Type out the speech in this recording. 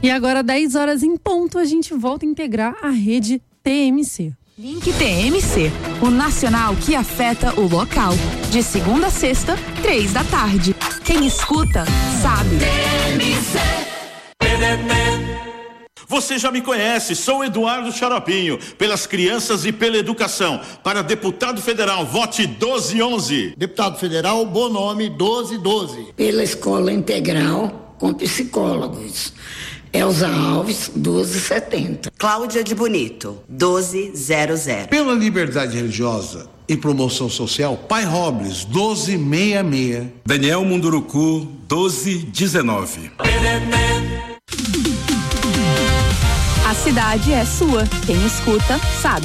E agora, 10 horas em ponto, a gente volta a integrar a rede TMC. Link TMC, o nacional que afeta o local. De segunda a sexta, 3 da tarde. Quem escuta, sabe. TMC. Você já me conhece, sou Eduardo Xaropinho, pelas crianças e pela educação. Para deputado federal, vote 1211. Deputado federal, bom nome, 1212. Pela escola integral com psicólogos, Elza Alves, 1270. Cláudia de Bonito, 1200. Pela liberdade religiosa e promoção social, Pai Robles, 1266. Daniel Munduruku, 1219. A cidade é sua. Quem escuta, sabe.